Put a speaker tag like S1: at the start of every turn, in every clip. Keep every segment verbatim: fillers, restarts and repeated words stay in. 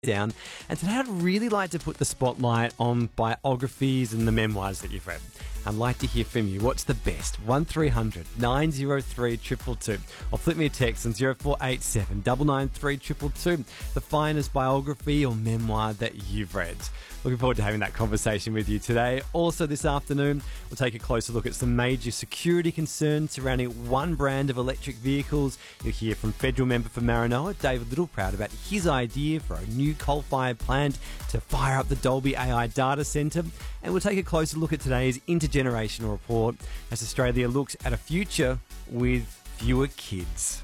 S1: down. And today I'd really like to put the spotlight on biographies and the memoirs that you've read. I'd like to hear from you. What's the best? one three hundred nine oh three two two two. Or flip me a text on zero four eight seven nine nine three two two two. The finest biography or memoir that you've read. Looking forward to having that conversation with you today. Also this afternoon, we'll take a closer look at some major security concerns surrounding one brand of electric vehicles. You'll hear from federal member for Maranoa, David Littleproud, about his idea for a new coal-fired plant to fire up the Dolby A I data centre. And we'll take a closer look at today's intergenerational report as Australia looks at a future with fewer kids.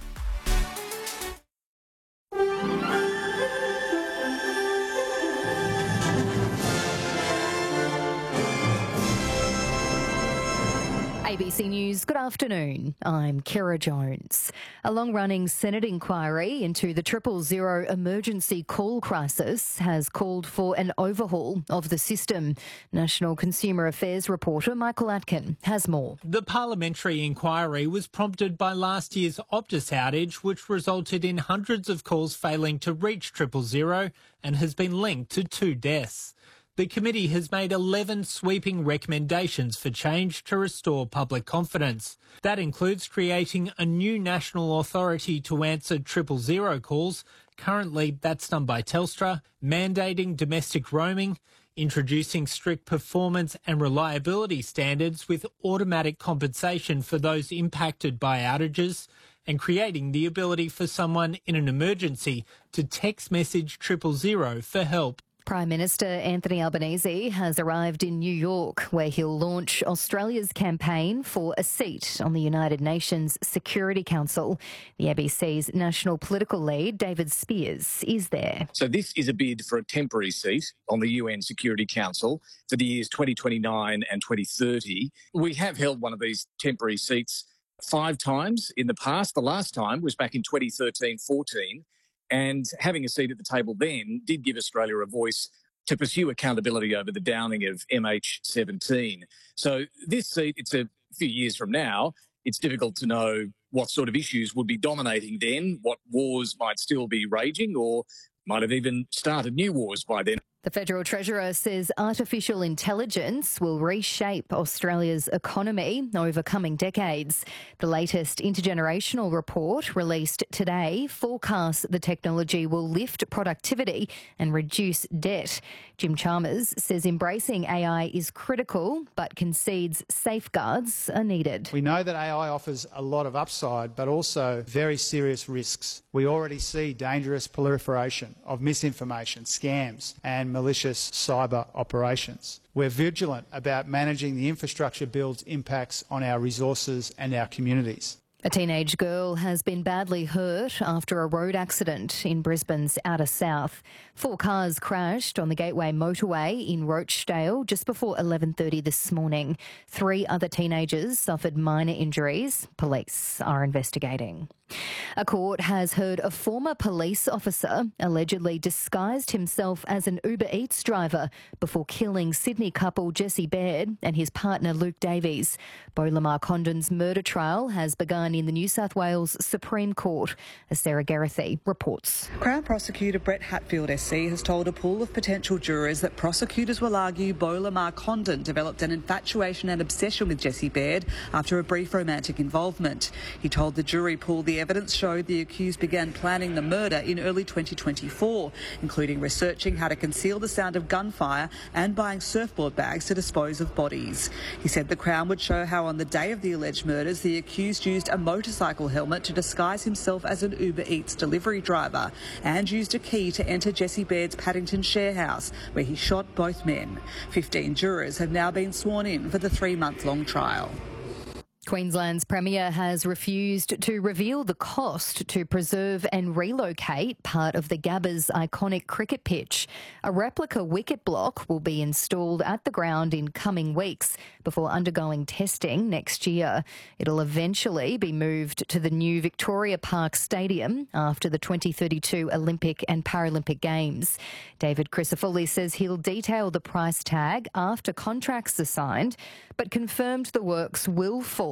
S2: A B C News, good afternoon. I'm Kira Jones. A long-running Senate inquiry into the triple zero emergency call crisis has called for an overhaul of the system. National Consumer Affairs reporter Michael Atkin has more.
S3: The parliamentary inquiry was prompted by last year's Optus outage, which resulted in hundreds of calls failing to reach triple zero and has been linked to two deaths. The committee has made eleven sweeping recommendations for change to restore public confidence. That includes creating a new national authority to answer triple zero calls. Currently, that's done by Telstra, mandating domestic roaming, introducing strict performance and reliability standards with automatic compensation for those impacted by outages, and creating the ability for someone in an emergency to text message triple zero for help.
S2: Prime Minister Anthony Albanese has arrived in New York, where he'll launch Australia's campaign for a seat on the United Nations Security Council. The A B C's national political lead, David Spears, is there.
S4: So this is a bid for a temporary seat on the U N Security Council for the years twenty twenty-nine and twenty thirty. We have held one of these temporary seats five times in the past. The last time was back in twenty thirteen fourteen. And having a seat at the table then did give Australia a voice to pursue accountability over the downing of M H seventeen. So this seat, it's a few years from now. It's difficult to know what sort of issues would be dominating then, what wars might still be raging, or might have even started new wars by then.
S2: The Federal Treasurer says artificial intelligence will reshape Australia's economy over coming decades. The latest intergenerational report released today forecasts the technology will lift productivity and reduce debt. Jim Chalmers says embracing A I is critical, but concedes safeguards are needed.
S5: We know that A I offers a lot of upside, but also very serious risks. We already see dangerous proliferation of misinformation, scams and malicious cyber operations. We're vigilant about managing the infrastructure build's impacts on our resources and our communities.
S2: A teenage girl has been badly hurt after a road accident in Brisbane's outer south. Four cars crashed on the Gateway motorway in Rochdale just before eleven thirty this morning. Three other teenagers suffered minor injuries. Police are investigating. A court has heard a former police officer allegedly disguised himself as an Uber Eats driver before killing Sydney couple Jesse Baird and his partner Luke Davies. Beau Lamar Condon's murder trial has begun in the New South Wales Supreme Court, as Sarah Garathy reports.
S6: Crown Prosecutor Brett Hatfield S C has told a pool of potential jurors that prosecutors will argue Beau Lamar Condon developed an infatuation and obsession with Jesse Baird after a brief romantic involvement. He told the jury pool the evidence showed the accused began planning the murder in early twenty twenty-four, including researching how to conceal the sound of gunfire and buying surfboard bags to dispose of bodies. He said the Crown would show how on the day of the alleged murders, the accused used a motorcycle helmet to disguise himself as an Uber Eats delivery driver and used a key to enter Jesse Baird's Paddington share house, where he shot both men. Fifteen jurors have now been sworn in for the three-month-long trial.
S2: Queensland's Premier has refused to reveal the cost to preserve and relocate part of the Gabba's iconic cricket pitch. A replica wicket block will be installed at the ground in coming weeks before undergoing testing next year. It'll eventually be moved to the new Victoria Park Stadium after the twenty thirty-two Olympic and Paralympic Games. David Crisafulli says he'll detail the price tag after contracts are signed, but confirmed the works will fall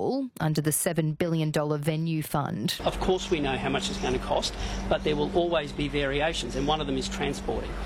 S2: all under the seven billion dollars venue fund.
S7: Of course we know how much it's going to cost, but there will always be variations, and one of them is transporting.